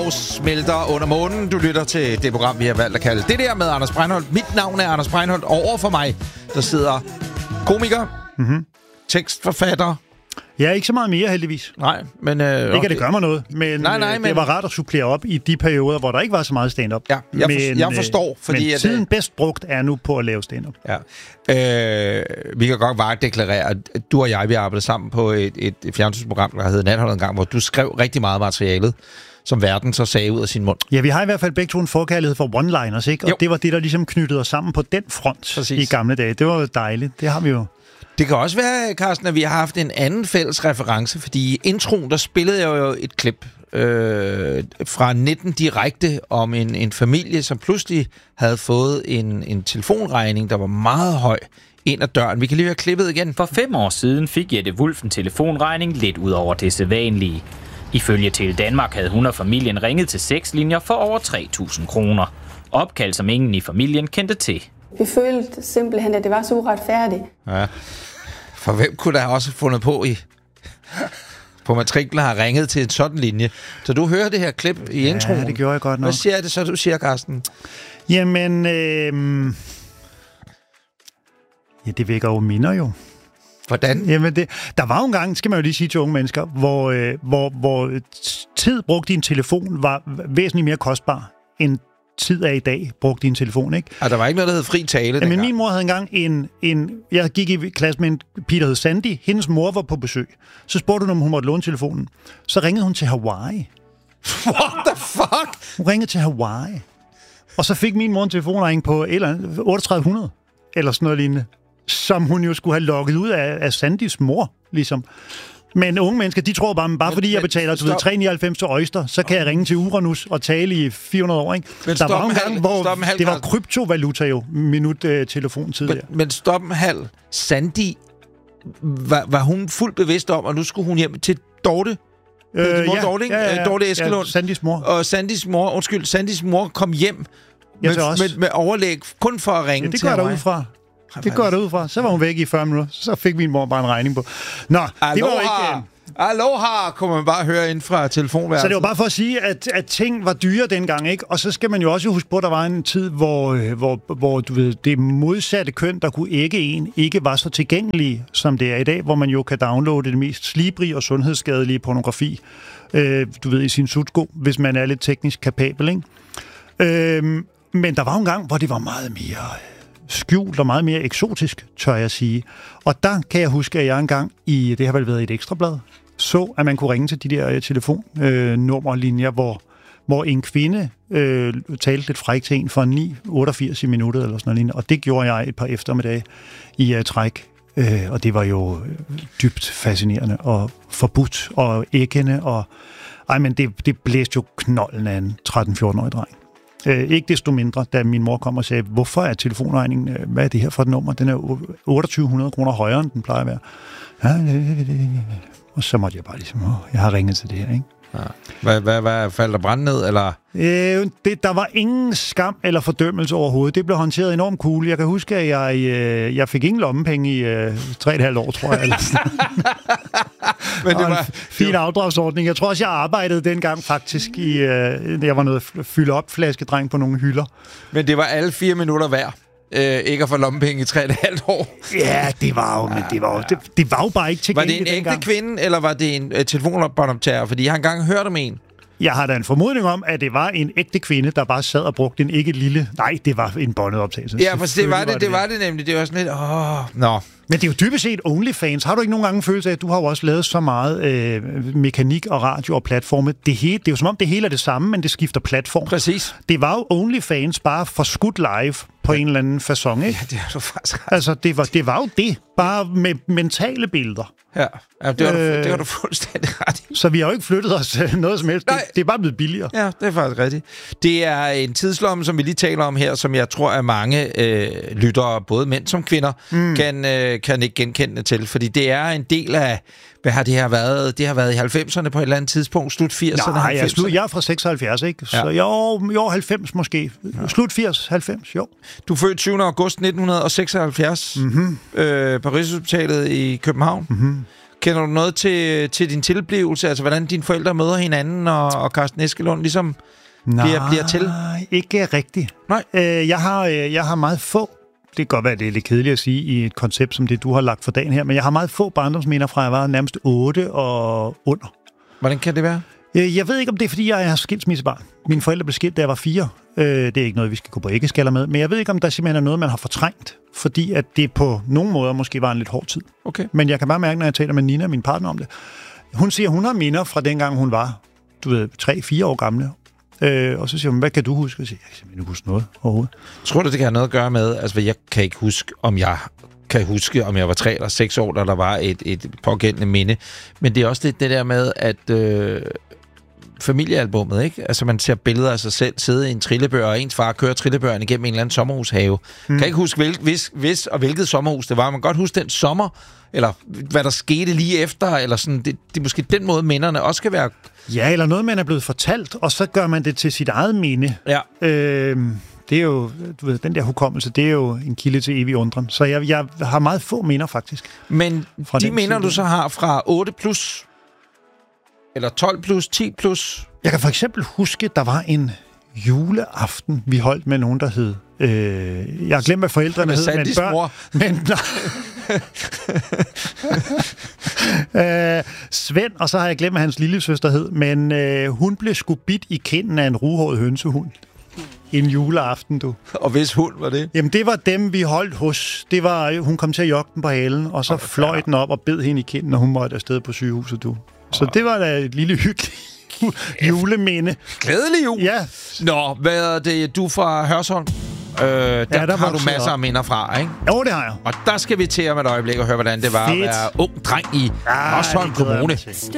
og smelter under månen. Du lytter til det program, vi har valgt at kalde Det Der med Anders Breinholt. Mit navn er Anders Breinholt, og over for mig, der sidder komiker, tekstforfatter. Ja, ikke så meget mere, heldigvis. Nej, men... ikke, at det gør mig noget, men, men det var rart at supplere op i de perioder, hvor der ikke var så meget stand-up. Ja, jeg forstår, fordi... Men tiden bedst brugt er nu på at lave stand-up. Ja. Vi kan godt bare deklarere, at du og jeg, vi arbejdede sammen på et fjernsynsprogram, der hed Natholdet en gang, hvor du skrev rigtig meget materialet, som verden så sagde ud af sin mund. Ja, vi har i hvert fald begge to en forkærlighed for one-liners, ikke? Og det var det, der ligesom knyttede os sammen på den front. Præcis. I gamle dage. Det var jo dejligt. Det har vi jo. Det kan også være, Carsten, at vi har haft en anden fælles reference, fordi i introen, der spillede jeg jo et klip fra 19 direkte om en familie, som pludselig havde fået en telefonregning, der var meget høj ind ad døren. Vi kan lige høre klippet igen. For 5 år siden fik Jette Wulff en telefonregning lidt ud over det sædvanlige. Ifølge Tele Danmark havde hun og familien ringet til 6 linjer for over 3.000 kroner. Opkald, som ingen i familien kendte til. Vi følte simpelthen, at det var så uretfærdigt. Ja. For hvem kunne der også fundet på matriklen har ringet til en sådan linje? Så du hører det her klip i introen. Ja, det gjorde jeg godt nok. Hvad siger det så, du siger, Carsten? Jamen, ja, det vækker jo minder jo. Hvordan? Jamen, der var jo en gang, skal man jo lige sige til unge mennesker, hvor tid brugt i en telefon var væsentligt mere kostbar end tid af i dag brugt din telefon, ikke? Og der var ikke noget, der hed fri tale dengang. Men min mor havde engang jeg gik i klasse med en pige, der hed Sandy. Hendes mor var på besøg. Så spurgte hun, om hun måtte låne telefonen. Så ringede hun til Hawaii. What the fuck? Hun ringede til Hawaii. Og så fik min mor en telefonregning på 3800 eller sådan noget lignende, som hun jo skulle have lukket ud af Sandys mor, ligesom. Men unge mennesker, de tror bare fordi jeg betaler 3,99 til Oyster, så kan jeg ringe til Uranus og tale i 400 år, ikke? Der var en gang, hvor det var kryptovaluta jo, telefon-tid. Men stop en halv. Sandy, var hun fuldt bevidst om, og nu skulle hun hjem til Dorte? Dorte Eskelund. Sandys mor. Og Sandys mor kom hjem med overlæg, kun for at ringe til Hawaii. Det går derudfra. Så var hun væk i 40 minutter. Så fik min mor bare en regning på. Nå, det var ikke... Aloha, kunne man bare høre ind fra telefonværelset. Så det var bare for at sige, at ting var dyre dengang, ikke? Og så skal man jo også huske på, at der var en tid, hvor du ved, det modsatte køn, der kunne ikke var så tilgængelige, som det er i dag, hvor man jo kan downloade det mest slibrige og sundhedsskadelige pornografi, du ved, i sin sutsko, hvis man er lidt teknisk kapabel, ikke? Men der var en gang, hvor det var meget mere skjult og meget mere eksotisk, tør jeg sige. Og der kan jeg huske, at jeg engang det har vel været et ekstrablad, så at man kunne ringe til de der telefonnummerlinjer, hvor en kvinde talte lidt frækt til en for 9,88 i minuttet eller sådan noget. Og det gjorde jeg et par eftermiddage i træk. Og det var jo dybt fascinerende og forbudt og æggende. Men det blæste jo knolden af en 13-14-årig dreng. Ikke desto mindre, da min mor kom og sagde, hvorfor er telefonregningen, hvad er det her for et nummer? Den er 2.800 kroner højere, end den plejer at være. Og så måtte jeg bare ligesom, jeg har ringet til det her, ikke? Ja. Hvad faldt der brand ned, eller? Der var ingen skam eller fordømmelse overhovedet. Det blev håndteret enormt cool. Jeg kan huske, at jeg fik ingen lommepenge i 3,5 år, tror jeg. Men det var en fin afdragsordning. Jeg tror også, jeg arbejdede dengang faktisk jeg var noget fylde-op-flaskedreng på nogle hylder. Men det var alle 4 minutter værd. Ikke at få lommepenge i 3,5 år. Ja, det var jo, men det var jo bare ikke tilgængeligt. Var det en ægte kvinde, eller var det en telefonbåndoptager? Fordi jeg har engang hørt om en. Jeg har da en formodning om, at det var en ægte kvinde, der bare sad og brugte en ikke lille... Nej, det var en båndoptagelse. Ja, for det var det nemlig. Det var sådan lidt... Nå. Men det er jo dybest set OnlyFans. Har du ikke nogen gange følelse af, at du har jo også lavet så meget mekanik og radio og platforme? Det er jo som om, det hele er det samme, men det skifter platform. Præcis. Det var jo OnlyFans bare for skudt live på en eller anden facon, ikke? Ja, det har du faktisk ret. Altså, det var jo det. Bare med mentale billeder. Ja, det var du fuldstændig ret i. Så vi har jo ikke flyttet os noget som helst. Det er bare blevet billigere. Ja, det er faktisk rigtigt. Det er en tidslomme, som vi lige taler om her, som jeg tror, at mange lyttere, både mænd som kvinder, kan ikke genkende til. Fordi det er en del af... Hvad har det her været? Det har været i 90'erne på et eller andet tidspunkt. Slut 80'erne, Nej, jeg er fra 76, ikke? Så jo, 90 måske. Ja. Slut 80, 90, jo. Du er født 20. august 1976. Paris Hospitalet i København. Kender du noget til din tilblivelse? Altså, hvordan dine forældre møder hinanden, og Carsten Eskelund ligesom bliver til? Nej, ikke rigtigt. Nej. Jeg har meget få, det kan godt være, det er lidt kedeligt at sige i et koncept som det, du har lagt for dagen her, men jeg har meget få barndomsminder fra, jeg var nærmest 8 og under. Hvordan kan det være? Jeg ved ikke, om det er, fordi jeg er skilsmissebarn. Mine forældre blev skilt, da jeg var 4. Det er ikke noget, vi skal gå på æggeskaller med. Men jeg ved ikke, om der simpelthen er noget, man har fortrængt. Fordi at det på nogle måder måske var en lidt hård tid. Okay. Men jeg kan bare mærke, når jeg taler med Nina, min partner, om det. Hun siger, hun har minder fra dengang, hun var 3-4 år gamle. Og så siger hun, hvad kan du huske? Jeg siger, jeg kan simpelthen ikke huske noget overhovedet. Tror du, det kan have noget at gøre med, altså jeg kan ikke huske, om jeg var 3 eller 6 år, da der var et pågældende minde. Men det er også det der med, at familiealbummet, ikke? Altså man ser billeder af sig selv sidde i en trillebør, og ens far kører trillebøren igennem en eller anden sommerhushave. Kan ikke huske, hvilket sommerhus det var. Man kan godt huske den sommer, eller hvad der skete lige efter, eller sådan. Det er måske den måde, minderne også skal være. Ja, eller noget, man er blevet fortalt, og så gør man det til sit eget minde. Ja. Det er jo, du ved, den der hukommelse, det er jo en kilde til evig undren. Så jeg har meget få minder, faktisk. Men de minder, du så har fra 8 plus, eller 12 plus, 10 plus? Jeg kan for eksempel huske, der var en juleaften, vi holdt med nogen, der hed... jeg har glemt, hvad forældrene hed, men børn... Svend, og så har jeg glemt, hvad hans lillesøster hed, men hun blev sgu bidt i kinden af en ruhåret hønsehund. En juleaften, du. Og hvis hund var det? Jamen, det var dem, vi holdt hos. Det var, hun kom til at jogge den på halen, og så fløj den op og bed hende i kinden, og hun måtte afsted på sygehuset, du. Så det var da et lille hyggeligt juleminde. Glædelig jul! Ja. Nå, hvad er det? Du fra Hørsholm? Der har du masser af minder fra, ikke? Jo, det har jeg. Og der skal vi til om et øjeblik og høre, hvordan det var at være ung dreng i Hørsholm Kommune.